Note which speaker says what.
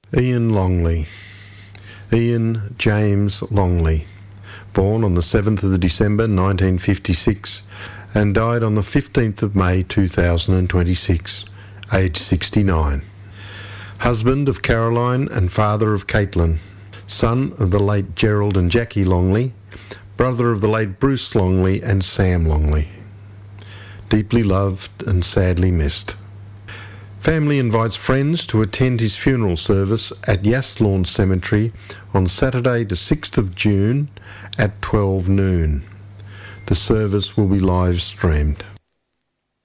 Speaker 1: Ian Longley. Ian James Longley, born on the 7th of December 1956 and died on the 15th of May 2026, aged 69. Husband of Caroline and father of Caitlin, son of the late Gerald and Jackie Longley, brother of the late Bruce Longley and Sam Longley. Deeply loved and sadly missed. Family invites friends to attend his funeral service at Yaslawn Cemetery on Saturday the 6th of June at 12 noon. The service will be live streamed.